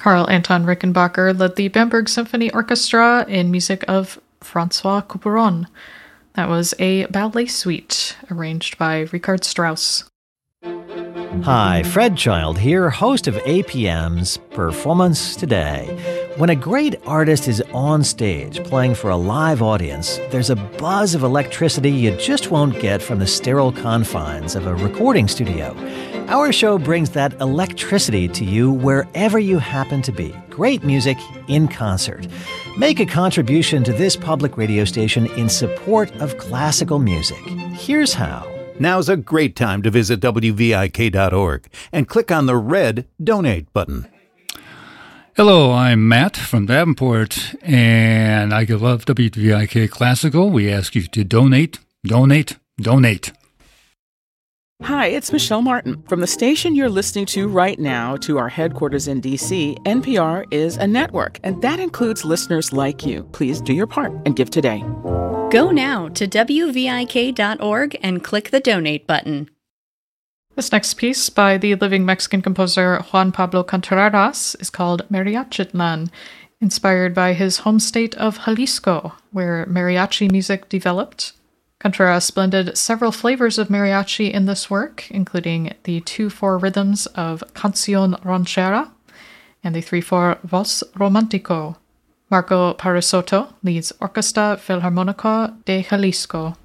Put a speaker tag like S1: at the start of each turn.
S1: Karl Anton Rickenbacker led the Bamberg Symphony Orchestra in music of Francois Couperin. That was a ballet suite arranged by Richard Strauss.
S2: Hi, Fred Child here, host of APM's Performance Today. When a great artist is on stage playing for a live audience, there's a buzz of electricity you just won't get from the sterile confines of a recording studio. Our show brings that electricity to you wherever you happen to be. Great music in concert. Make a contribution to this public radio station in support of classical music. Here's how.
S3: Now's a great time to visit WVIK.org and click on the red Donate button.
S4: Hello, I'm Matt from Davenport, and I love WVIK Classical. We ask you to donate, donate, donate.
S5: Hi, it's Michelle Martin. From the station you're listening to right now to our headquarters in D.C., NPR is a network, and that includes listeners like you. Please do your part and give today.
S6: Go now to WVIK.org and click the Donate button.
S1: This next piece by the living Mexican composer Juan Pablo Contreras is called Mariachitlan, inspired by his home state of Jalisco, where mariachi music developed. Contreras blended several flavors of mariachi in this work, including the 2/4 rhythms of Canción Ranchera and the 3/4 Vals Romántico. Marco Parisotto leads Orquesta Filarmónica de Jalisco.